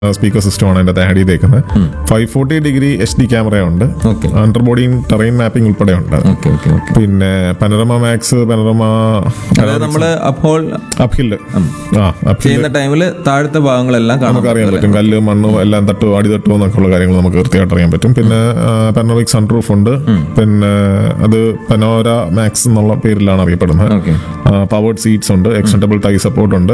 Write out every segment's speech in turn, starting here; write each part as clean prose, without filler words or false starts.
Speaker സിസ്റ്റമാണ് അതിൻ്റെ add ചെയ്തേക്കുന്നത്. 540 degree HD ക്യാമറയുണ്ട്, under body terrain mapping ഉൾപ്പെടെ ഉണ്ട്. പിന്നെ പനോരമ മാക്സ്, പനോരമ അപ്ഹില്ല് ചെയ്യുന്ന ടൈമിൽ താഴത്തെ ഭാഗങ്ങളെല്ലാം നമുക്ക് അറിയാൻ പറ്റും. കല്ല്, മണ്ണ് എല്ലാം തട്ടുമോ അടി തട്ടുമോ എന്നൊക്കെയുള്ള കാര്യങ്ങൾ നമുക്ക് കൃത്യമായിട്ട് അറിയാൻ പറ്റും. പിന്നെ പനോറമിക് സൺറൂഫ് ഉണ്ട്. പിന്നെ അത് പനോര മാക്സ് എന്നുള്ള പേരിലാണ് അറിയപ്പെടുന്നത്. പവേർഡ് സീറ്റ്സ് ഉണ്ട്, എക്സ്റ്റൻഡബിൾ ടൈ സപ്പോർട്ട് ഉണ്ട്,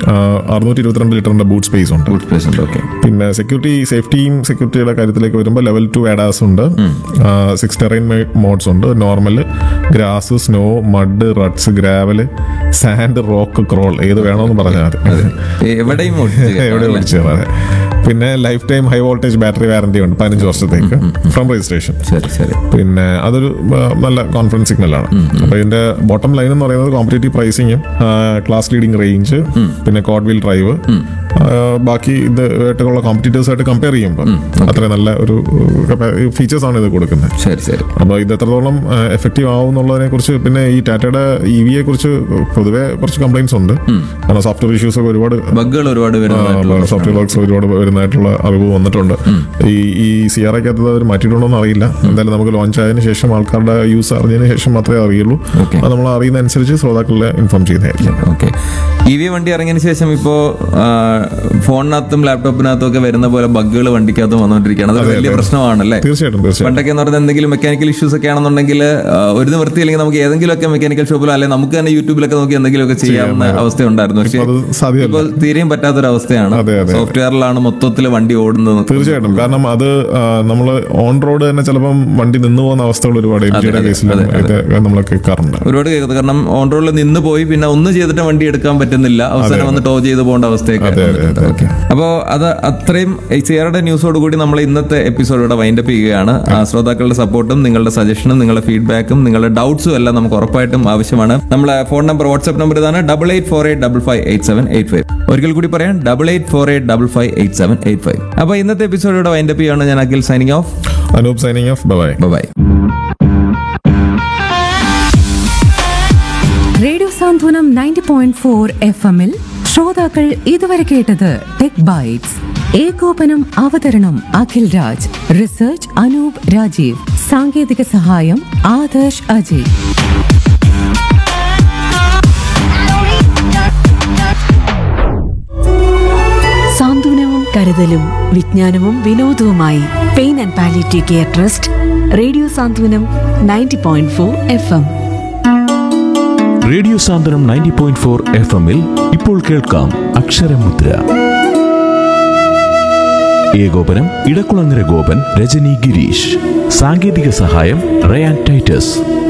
622 ലിറ്ററിന്റെ ബൂട്ട് സ്പേസ് ഉണ്ട്. പിന്നെ സെക്യൂരിറ്റിയുടെ കാര്യത്തിലേക്ക് വരുമ്പോൾ ലെവൽ 2 ADAS ഉണ്ട്, 6 ടെറൈൻ മോഡ്സ് ഉണ്ട്. Normal, grass, snow, mud, റട്സ്, gravel, sand, rock, crawl ഏത് വേണമെന്ന് പറഞ്ഞാൽ മതി, എവിടെയും ഓടിച്ചു തരാതെ. പിന്നെ life time high voltage battery warranty ഉണ്ട് 15 വർഷത്തേക്ക് ഫ്രം രജിസ്ട്രേഷൻ. പിന്നെ അതൊരു നല്ല കോൺഫിഡൻസ് സിഗ്നലാണ്. അപ്പൊ ഇതിന്റെ ബോട്ടം ലൈൻ എന്ന് പറയുന്നത് കോമ്പറ്റേറ്റീവ് പ്രൈസിങ്ങും ക്ലാസ് ലീഡിംഗ് റേഞ്ച്, പിന്നെ കോഡ് വീൽ ഡ്രൈവ്, ബാക്കി ഇതായിട്ടുള്ള കോമ്പറ്റീറ്റേഴ്സ് ആയിട്ട് കമ്പയർ ചെയ്യുമ്പോൾ അത്ര നല്ല ഒരു ഫീച്ചേഴ്സ് ആണ് ഇത് കൊടുക്കുന്നത്. അപ്പൊ ഇത് എത്രത്തോളം എഫക്റ്റീവ് ആവും എന്നുള്ളതിനെ കുറിച്ച്, പിന്നെ ഈ ടാറ്റയുടെ EV കുറിച്ച് പൊതുവെ കുറച്ച് കംപ്ലൈന്റ്സ് ഉണ്ട്. കാരണം സോഫ്റ്റ്വെയർ ഇഷ്യൂസ് ഒക്കെ ഒരുപാട് സോഫ്റ്റ്വെയർ വർക്ക്സ് ഒരുപാട് വരുന്നതായിട്ടുള്ള അറിവ് വന്നിട്ടുണ്ട്. ഈ CRIക്കകത്ത് അവർ മാറ്റിയിട്ടുണ്ടോ എന്ന് അറിയില്ല. എന്തായാലും നമുക്ക് ലോഞ്ച് ആയതിനു ശേഷം ആൾക്കാരുടെ യൂസ് അറിഞ്ഞതിന് ശേഷം മാത്രമേ അറിയുള്ളൂ. അത് നമ്മൾ അറിയുന്ന അനുസരിച്ച് ശ്രോതാക്കളെ ഇൻഫോം ചെയ്യുന്നതായിരിക്കും. EV വണ്ടി ഇറങ്ങിയതിനു ശേഷം ഇപ്പോ ഫോണിനകത്തും ലാപ്ടോപ്പിനകത്തും ഒക്കെ വരുന്ന പോലെ ബഗ്ഗുകൾ വണ്ടിക്കകത്തും വന്നുകൊണ്ടിരിക്കുകയാണ്. അത് വലിയ പ്രശ്നമാണല്ലേ? തീർച്ചയായിട്ടും. പണ്ടൊക്കെ എന്ന് പറഞ്ഞാൽ എന്തെങ്കിലും മെക്കാനിക്കൽ ഇഷ്യൂസ് ഒക്കെ ആണെന്നുണ്ടെങ്കിൽ ഒരു നിവൃത്തി അല്ലെങ്കിൽ നമുക്ക് ഏതെങ്കിലുമൊക്കെ മെക്കാനിക്കൽ ഷോപ്പിലോ അല്ലെങ്കിൽ നമുക്ക് തന്നെ യൂട്യൂബിലൊക്കെ നോക്കി എന്തെങ്കിലുമൊക്കെ ചെയ്യാവുന്ന അവസ്ഥ ഉണ്ടായിരുന്നു. പക്ഷേ ഇപ്പോൾ തീരെയും പറ്റാത്തൊരവസ്ഥയാണ്. സോഫ്റ്റ്വെയറിലാണ് മൊത്തത്തിൽ വണ്ടി ഓടുന്നത്. തീർച്ചയായിട്ടും. കാരണം അത് നമ്മൾ ഓൺ റോഡ് തന്നെ ചിലപ്പം വണ്ടി നിന്ന് പോകുന്ന അവസ്ഥകൾ ഒരുപാട് നമ്മൾ കേൾക്കാറുണ്ട്. ഒരുപാട് കേൾക്കുന്നത്. കാരണം ഓൺ റോഡിൽ നിന്ന് പോയി പിന്നെ ഒന്ന് ചെയ്തിട്ട് വണ്ടി എടുക്കാൻ പറ്റുന്നില്ല, അവസാനം വന്ന് ടോ ചെയ്ത് പോകേണ്ട അവസ്ഥയൊക്കെ. അപ്പോൾ അത് അത്രയും സിയറയുടെ ന്യൂസോട് കൂടി നമ്മൾ ഇന്നത്തെ എപ്പിസോഡ് ഇവിടെ വൈൻഡപ്പ് ചെയ്യുകയാണ്. ശ്രോതാക്കളുടെ സപ്പോർട്ടും നിങ്ങളുടെ സജഷനും നിങ്ങളുടെ ഫീഡ്ബാക്കും നിങ്ങളുടെ ഡൗട്ട്സും എല്ലാം നമുക്ക് ഉറപ്പായിട്ടും ആവശ്യമാണ്. നമ്മളെ ഫോൺ നമ്പർ, വാട്സ്ആപ്പ് നമ്പർ ഇതാണ് 8848558785. ഒരിക്കൽ കൂടി പറയാം, 8848558785. അപ്പോൾ ഇന്നത്തെ എപ്പിസോഡ് ഇവിടെ വൈൻഡപ്പ് ചെയ്യുകയാണ്. ഞാൻ Akhil signing off, Anoop signing off. By. Radio സാന്ത്വനം 90.4 FM-ൽ ശ്രോതാക്കൾ ഇതുവരെ കേട്ടത് ടെക് ബൈറ്റ്സ്. ഏകോപനം അവതരണം അഖിൽ രാജ്, റിസർച്ച് അനൂപ് രാജീവ്, സാങ്കേതിക സഹായം ആദർശ് അജയ്. സാന്ത്വനവും കരുതലും വിജ്ഞാനവും വിനോദവുമായി pain and palliative care trust. Radio Santhwanam 90.4 FM. Radio സാന്ത്വനം 90.4 FM-ൽ ഇപ്പോൾ കേൾക്കാം അക്ഷരമുദ്ര. ഏകോപനം ഇടക്കുളങ്ങര ഗോപൻ, രജനി ഗിരീഷ്. സാങ്കേതിക സഹായം റയാൻ ടൈറ്റസ്.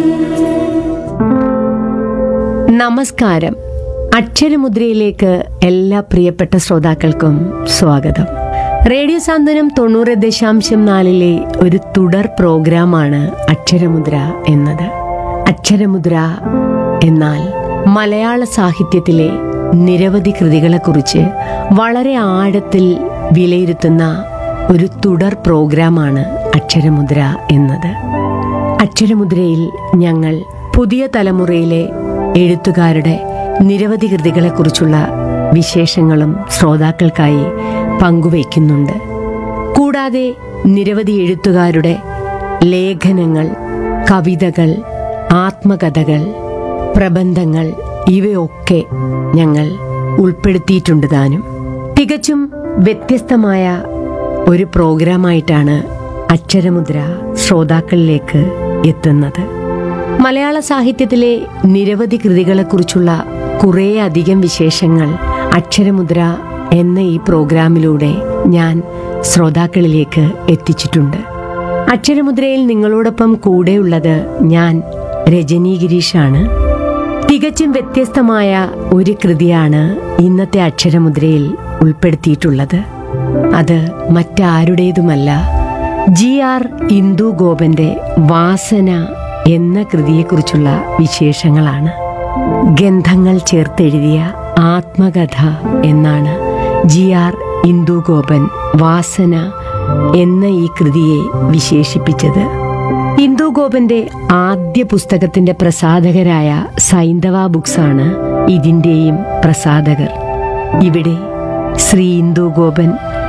നമസ്കാരം. അക്ഷരമുദ്രയിലേക്ക് എല്ലാ പ്രിയപ്പെട്ട ശ്രോതാക്കൾക്കും സ്വാഗതം. റേഡിയോ സാന്ത്വനം 90.4 ഒരു തുടർ പ്രോഗ്രാമാണ് അക്ഷരമുദ്ര എന്നത്. അക്ഷരമുദ്ര എന്നാൽ മലയാള സാഹിത്യത്തിലെ നിരവധി കൃതികളെക്കുറിച്ച് വളരെ ആഴത്തിൽ വിലയിരുത്തുന്ന ഒരു തുടർ പ്രോഗ്രാമാണ് അക്ഷരമുദ്ര എന്നത്. അക്ഷരമുദ്രയിൽ ഞങ്ങൾ പുതിയ തലമുറയിലെ എഴുത്തുകാരുടെ നിരവധി കൃതികളെക്കുറിച്ചുള്ള വിശേഷങ്ങളും ശ്രോതാക്കൾക്കായി പങ്കുവയ്ക്കുന്നുണ്ട്. കൂടാതെ നിരവധി എഴുത്തുകാരുടെ ലേഖനങ്ങൾ, കവിതകൾ, ആത്മകഥകൾ, പ്രബന്ധങ്ങൾ ഇവയൊക്കെ ഞങ്ങൾ ഉൾപ്പെടുത്തിയിട്ടുണ്ട് താനും. തികച്ചും വ്യത്യസ്തമായ ഒരു പ്രോഗ്രാമായിട്ടാണ് അക്ഷരമുദ്ര ശ്രോതാക്കളിലേക്ക് എത്തുന്നത്. മലയാള സാഹിത്യത്തിലെ നിരവധി കൃതികളെക്കുറിച്ചുള്ള കുറേയധികം വിശേഷങ്ങൾ അക്ഷരമുദ്ര എന്ന ഈ പ്രോഗ്രാമിലൂടെ ഞാൻ ശ്രോതാക്കളിലേക്ക് എത്തിച്ചിട്ടുണ്ട്. അക്ഷരമുദ്രയിൽ നിങ്ങളോടൊപ്പം കൂടെയുള്ളത് ഞാൻ, രജനി ഗിരീഷാണ്. തികച്ചും വ്യത്യസ്തമായ ഒരു കൃതിയാണ് ഇന്നത്തെ അക്ഷരമുദ്രയിൽ ഉൾപ്പെടുത്തിയിട്ടുള്ളത്. അത് മറ്റാരുടേതുമല്ല, GR ഇന്ദു ഗോപന്റെ വാസന എന്ന കൃതിയെക്കുറിച്ചുള്ള വിശേഷങ്ങളാണ്. ഗന്ധങ്ങൾ ചേർത്തെഴുതിയ ആത്മകഥ എന്നാണ് GR ഇന്ദു ഗോപൻ വാസന എന്ന ഈ കൃതിയെ വിശേഷിപ്പിച്ചത്. ഇന്ദു ഗോപന്റെ ആദ്യ പുസ്തകത്തിന്റെ പ്രസാധകരായ സൈന്ധവ ബുക്സാണ് ഇതിന്റെയും പ്രസാധകർ. ഇവിടെ ശ്രീ ഇന്ദു ഗോപൻ